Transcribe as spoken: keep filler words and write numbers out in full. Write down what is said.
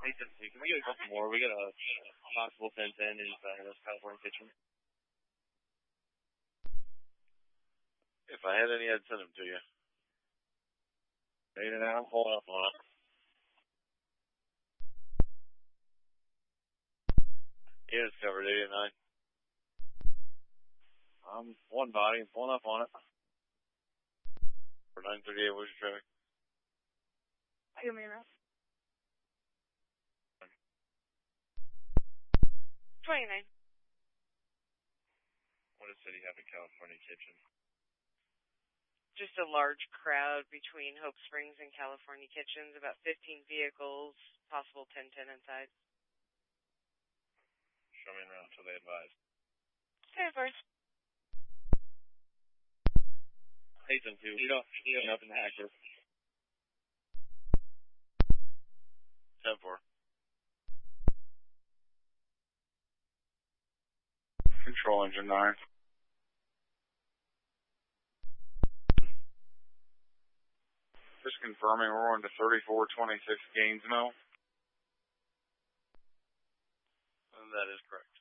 Hey, Cincy, can we get a couple more? We got a possible ten ten inside of California Kitchen. If I had any, I'd send them to you. Eight and out, hold up on it. Yeah, it's covered eight and nine. Um, one body, pulling up on it. For nine thirty-eight, what's your traffic? I give me enough. twenty-nine. What does City have in California Kitchen? Just a large crowd between Hope Springs and California Kitchens, about fifteen vehicles, possible ten ten inside. Show me around until they advise. Stand first. Hey, Cincy, you don't, you don't up in the hacker. ten four. Control engine nine. Just confirming we're on to thirty-four twenty-six Gainesville. That is correct.